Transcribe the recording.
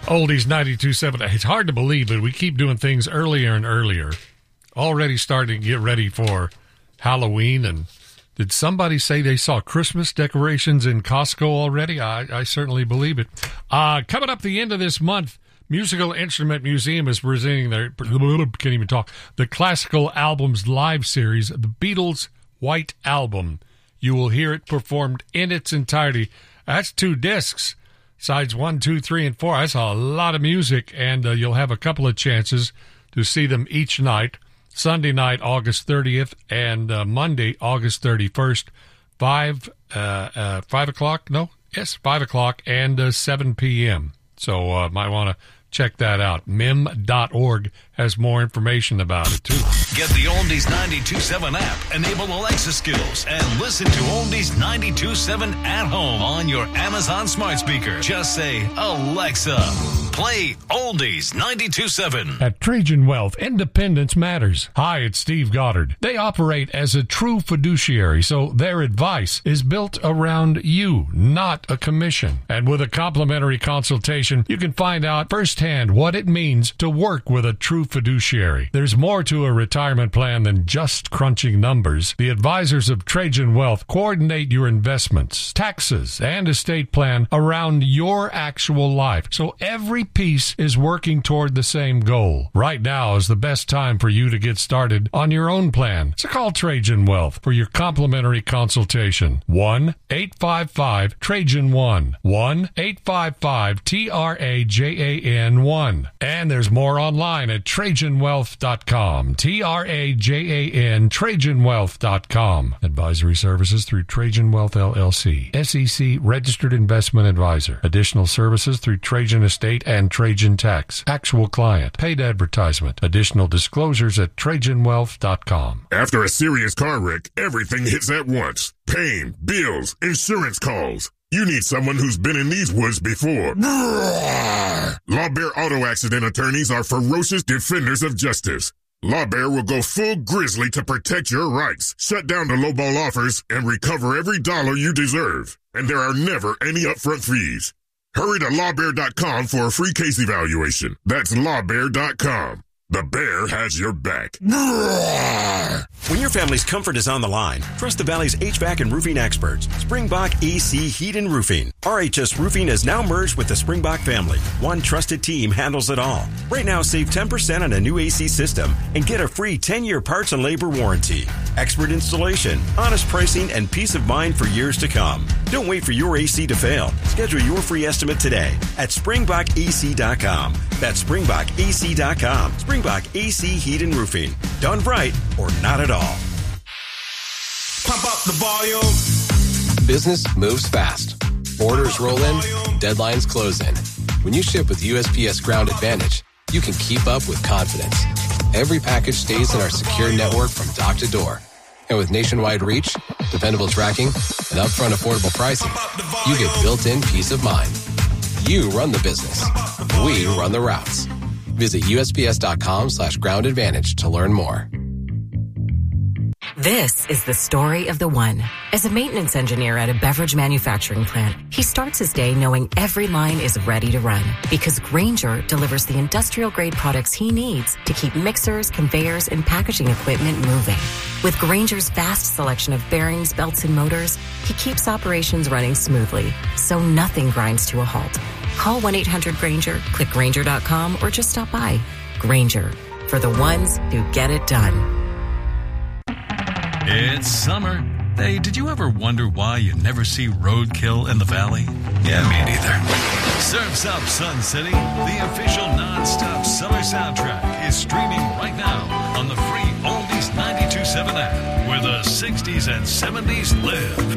Oldies 92.7. It's hard to believe, but we keep doing things earlier and earlier. Already starting to get ready for Halloween. And did somebody say they saw Christmas decorations in Costco already? I certainly believe it. Coming up the end of this month, Musical Instrument Museum is presenting their, can't even talk, the Classical Albums Live Series, the Beatles White Album. You will hear it performed in its entirety. That's 2 discs. Sides 1, 2, 3, and 4. That's a lot of music, and you'll have a couple of chances to see them each night. Sunday night, August 30th, and Monday, August 31st, 5 o'clock? No? Yes, 5 o'clock and 7 p.m. So might want to check that out. MIM.org has more information about it, too. Get the Oldies 92.7 app, enable Alexa skills, and listen to Oldies 92.7 at home on your Amazon smart speaker. Just say, Alexa, play Oldies 92.7. At Trajan Wealth, independence matters. Hi, it's Steve Goddard. They operate as a true fiduciary, so their advice is built around you, not a commission. And with a complimentary consultation, you can find out firsthand what it means to work with a true fiduciary. There's more to a retirement plan than just crunching numbers. The advisors of Trajan Wealth coordinate your investments, taxes, and estate plan around your actual life, so every piece is working toward the same goal. Right now is the best time for you to get started on your own plan. So call Trajan Wealth for your complimentary consultation. 1-855-TRAJAN-1. 1-855-TRAJAN-1. And there's more online at TrajanWealth.com. TRAJAN, TrajanWealth.com. Advisory services through Trajan Wealth LLC. SEC Registered Investment Advisor. Additional services through Trajan Estate and Trajan Tax. Actual client. Paid advertisement. Additional disclosures at TrajanWealth.com. After a serious car wreck, everything hits at once. Pain, bills, insurance calls. You need someone who's been in these woods before. Law Bear Auto Accident attorneys are ferocious defenders of justice. Law Bear will go full grizzly to protect your rights, shut down the lowball offers, and recover every dollar you deserve. And there are never any upfront fees. Hurry to lawbear.com for a free case evaluation. That's lawbear.com. The bear has your back. When your family's comfort is on the line, trust the Valley's HVAC and roofing experts, Springbok AC Heat and Roofing. RHS Roofing has now merged with the Springbok family. One trusted team handles it all. Right now, save 10% on a new AC system and get a free 10-year parts and labor warranty. Expert installation, honest pricing, and peace of mind for years to come. Don't wait for your AC to fail. Schedule your free estimate today at SpringboKAC.com. That's SpringbokAC.com. Springbok AC Heat and Roofing. Done right or not at all. Pump up the volume. Business moves fast. Orders roll in, deadlines close in. When you ship with USPS Ground Advantage, you can keep up with confidence. Every package stays in our secure network from dock to door. And with nationwide reach, dependable tracking, and upfront affordable pricing, you get built-in peace of mind. You run the business. We run the routes. Visit USPS.com/Ground Advantage to learn more. This is the story of the one. As a maintenance engineer at a beverage manufacturing plant, he starts his day knowing every line is ready to run because Grainger delivers the industrial-grade products he needs to keep mixers, conveyors, and packaging equipment moving. With Grainger's vast selection of bearings, belts, and motors, he keeps operations running smoothly, so nothing grinds to a halt. Call 1-800-GRAINGER, click Grainger.com, or just stop by. Grainger, for the ones who get it done. It's summer. Hey, did you ever wonder why you never see roadkill in the valley? Yeah, me neither. Surf's Up Sun City, the official non-stop summer soundtrack, is streaming right now on the free Oldies 92.7 app, where the 60s and 70s live.